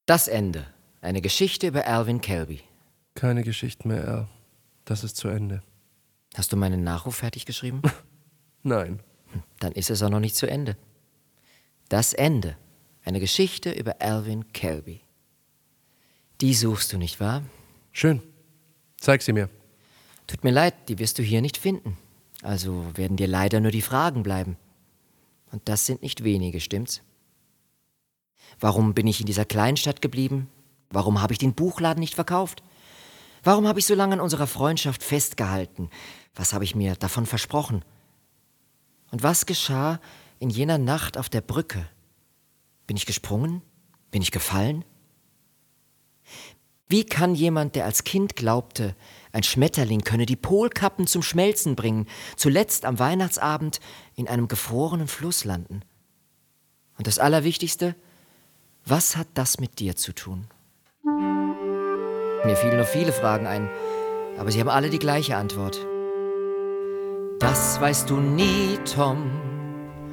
Das Ende. Eine Geschichte über Alvin Kelby. Keine Geschichten mehr, Al. Das ist zu Ende. Hast du meinen Nachruf fertig geschrieben? Nein. Dann ist es auch noch nicht zu Ende. Das Ende. Eine Geschichte über Alvin Kelby. Die suchst du, nicht wahr? Schön. Zeig sie mir. Tut mir leid, die wirst du hier nicht finden. Also werden dir leider nur die Fragen bleiben. Und das sind nicht wenige, stimmt's? Warum bin ich in dieser Kleinstadt geblieben? Warum habe ich den Buchladen nicht verkauft? Warum habe ich so lange an unserer Freundschaft festgehalten? Was habe ich mir davon versprochen? Und was geschah in jener Nacht auf der Brücke? Bin ich gesprungen? Bin ich gefallen? Wie kann jemand, der als Kind glaubte, ein Schmetterling könne die Polkappen zum Schmelzen bringen, zuletzt am Weihnachtsabend in einem gefrorenen Fluss landen? Und das Allerwichtigste, was hat das mit dir zu tun? Mir fielen noch viele Fragen ein, aber sie haben alle die gleiche Antwort. Das weißt du nie, Tom.